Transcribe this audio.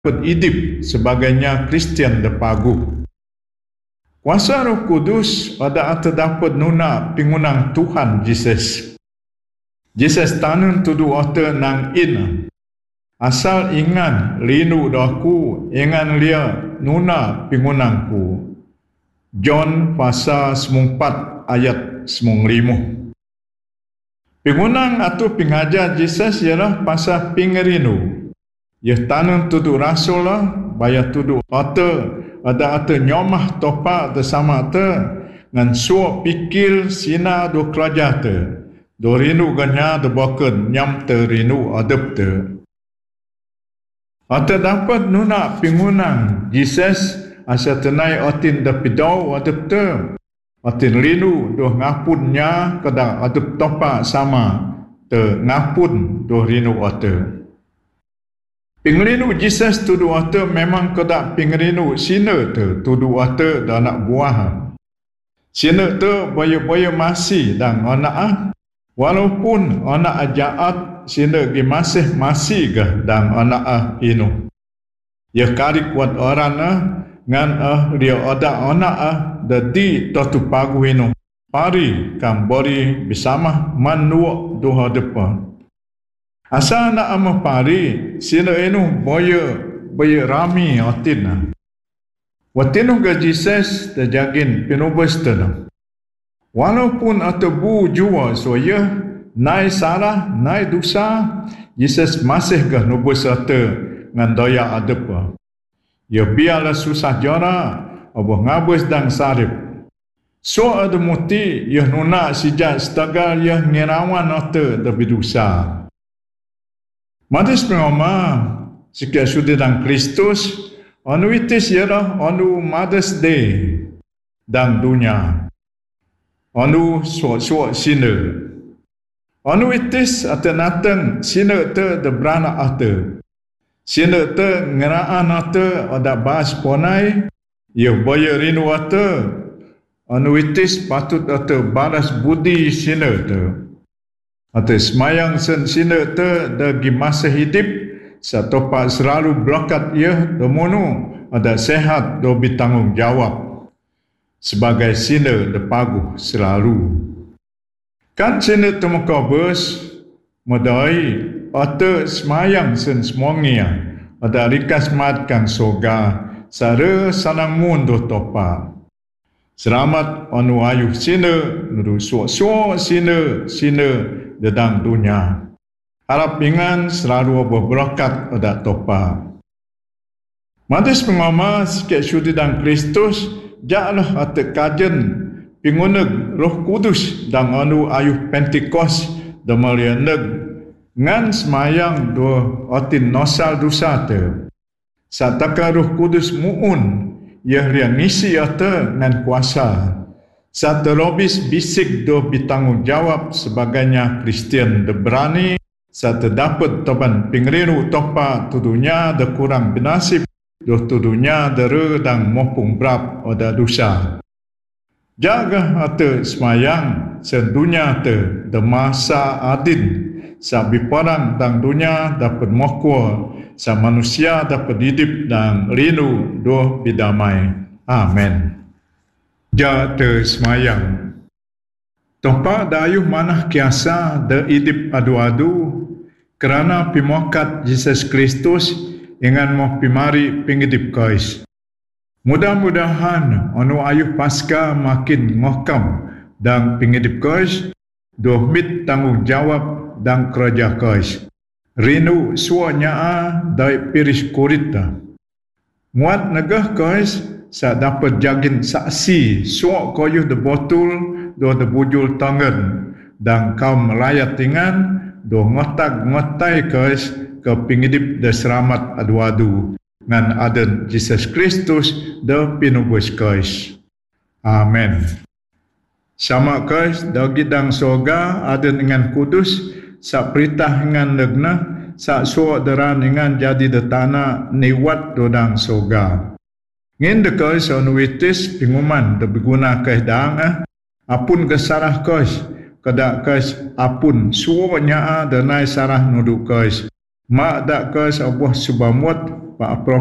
hidup sebagainya Kristian depagu. Kuasa Roh Kudus ada dapat nuna pingunang Tuhan Yesus. Yesus tanun tudu ote nang ina. Asal ingan linu daku, ingan lia nuna pingunangku. John pasal 4 ayat 5. Pingunang atau pingajar Yesus ialah pasal pingerinu. Ia tanun tudu rasul lah, bayar tudu ote, ada nyomah topak bersama te, ngan suap pikir sina do kerja te. Do rinu ganya do boken nyam te rinu adep te. Ata dapat nuna pingunang Jesus asa tenai otin da pidau adep te. Otin rinu do ngapunnya kada adep topa sama te ngapun do rinu ote. Pingrinu Jesus tudu ote memang kada pingrinu sina te tudu ote da anak buah. Sina te boya-boya masih dan anak walaupun anak ajaat sina gi masih gah dan anak inu. Ya karik kuat orang ngan dia ada anak dadi totu pagu inu. Pari kam bori bersama manuak doha depan. Asa nak amah pari sina inu boya rami otin. Watinu ga Jesus terjagin pinubes tenang. Walaupun bu jua soya nai salah, nai dosa, Jesus masih gah nubus ate ngan daya adepa. Ya biarlah susah jara, abah ngabus dan sarip. So ada muti, ya nuna sejak setagal ya ngirawan ate dabi dosa. Matis pengoma, sikap sudah dan Kristus, anu itis ialah anu Mother's Day dan dunia. Anu suat-suat sina. Anu itis ate natang sina te de beranak ate. Sina te ngeraan ate ada bahas ponai, ia baya rinu ate. Anu itis patut ate balas budi sina te. Ate semayang sen sina te dagi masa hidup, satopak selalu berkat ia domonu ada sehat do bertanggung jawab. Sebagai sina depagu selalu. Kan sina temuka bers, modai ate semayang sen semongia, ada rikas matkan soga, sara sanang mundo topa. Selamat anu ayuh sina, nuru suak-suak sina dedang dunia. Harap ingan selalu berberkat ada topa. Matis pengama sikit syudi dan Kristus, jaklah ate kajen pinguneg Roh Kudus dan anu ayuh Pentikos demalianeg ngan semayang do otin nosal dosa te. Sataka Roh Kudus muun, ia riang ngisi ate ngan kuasa. Satu robis bisik do bertanggung jawab sebagainya Kristian de berani, satu dapat toban pingrinu topa tudunya de kurang benasib, do tudunya de redang mopung brap oda dosa. Jaga ate semayang sedunia te de masa adin, sabi perang dan dunia dapat mokwa, sa manusia dapat hidup dan rinu do bidamai. Amen. Ja te semayang. Topa dayuh manah kiasa de hidup adu-adu kerana pimokat Yesus Kristus ingan moh pimari pingidip kais. Mudah-mudahan anu ayuh pasca makin ngokam dan pingidip kais dohmit tanggung jawab dan kerja kais. Rinu suanya dai piris kurita. Muat negah kais sa dapat jagin saksi suak koyuh de botul do de bujul tangan dan kaum melayat tingan do ngotak-ngotai kais ke pingidip de selamat adu-adu ngan aden Jesus Kristus de pinubus kais. Amen. Sama kais dagi dang soga aden dengan kudus sa perintah dengan legna sa suak deran dengan jadi de tanah niwat do dang soga. Ngin de kais anu itis pinguman de berguna kais daang apun kesarah kais kada kais apun suanya de nai sarah nuduk kais mak dak kais abuh subamut pa apro